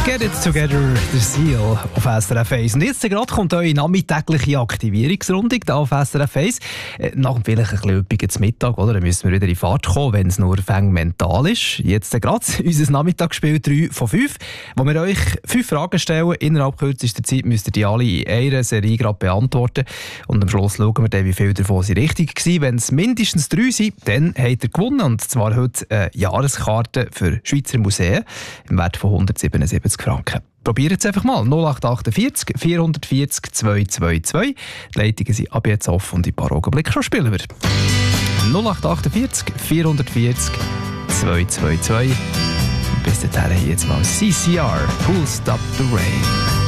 Get it together, der Seal auf SRF 1. Und jetzt gerade kommt eure nachmittägliche Aktivierungsrunde da auf SRF 1. Nach vielleicht ein bisschen üppigen Mittag, oder? Dann müssen wir wieder in Fahrt kommen, wenn es nur mental ist. Jetzt gerade unser Nachmittagsspiel 3 von 5, wo wir euch 5 Fragen stellen. Innerhalb kürzester Zeit müsst ihr die alle in einer Serie gerade beantworten. Und am Schluss schauen wir dann, wie viele davon sind richtig gewesen. Wenn es mindestens 3 sind, dann habt ihr gewonnen. Und zwar heute eine Jahreskarte für Schweizer Museen im Wert von 177 Franken. Probiert es einfach mal. 0848 440 222. Die Leitungen sind ab jetzt offen und in ein paar Augenblicken schon spielen wir. 0848 440 222. Und bis dahin jetzt mal CCR. Who'll Stop the Rain.